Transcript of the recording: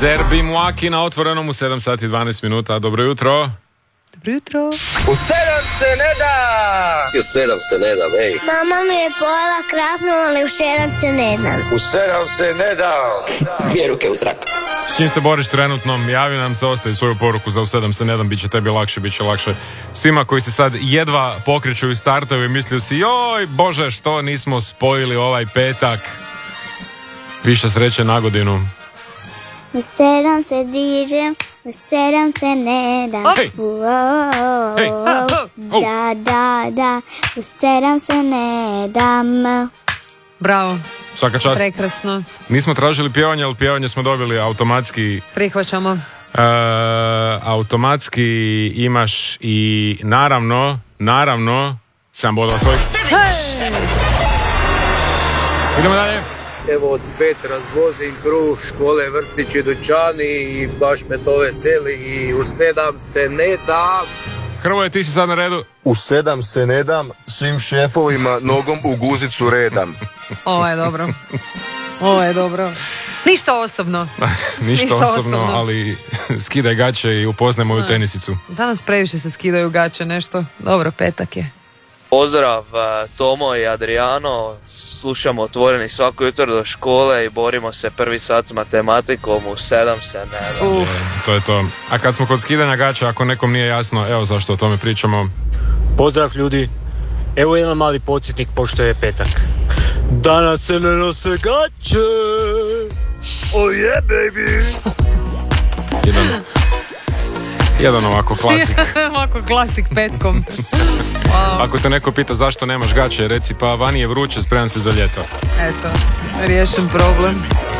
Zerbi Muaki na otvorenom u 7 sati 12 minuta. Dobro jutro. Dobro jutro. U 7 se ne da! U 7 se ne da, ej. Mama mi je pojela krapnu, ali u 7 se ne dam. U 7 se ne da! Dvije ruke u zrak. S čim se boriš trenutno? Javi nam se, ostavi svoju poruku za u 7 se ne dam, bit će tebi lakše, bit će lakše svima koji se sad jedva pokreću i startaju i misliju si joj Bože što nismo spojili ovaj petak. Više sreće na godinu. U 7 se dižem, u 7 se ne dam. Hej! Hej! Da, u 7 se ne dam. Bravo, Svaka čast. prekrasno. Nismo tražili pjevanje, ali pjevanje smo dobili automatski. Prihvaćamo. Automatski imaš i naravno 7 bodova svojih. Idemo dalje. Evo od 5 razvozim kruh, škole, vrtići, dućani i baš me to veseli i u 7 se ne da. Hrvoje, ti si sad na redu. U 7 se ne dam, svim šefovima nogom u guzicu redam. Ovo je dobro. Ovo je dobro. Ništa osobno. Ništa osobno, ali skidaj gaće i upoznaj moju tenisicu. Danas previše se skidaju gaće, nešto. Dobro, petak je. Pozdrav Tomo i Adriano, slušamo Otvoreni svako jutro do škole i borimo se prvi sat s matematikom, u 7 se ne da. To je to. A kad smo kod skidanja gaća, ako nekom nije jasno, evo zašto o tome pričamo. Pozdrav ljudi, evo jedan mali podsjetnik pošto je petak. Danas se ne nose gaće, oh yeah baby. Jedan ovako klasik. Ovako klasik petkom. Wow. Ako te neko pita zašto nemaš gaće, reci pa vani je vruće, spremam se za ljeto. Eto, riješen problem.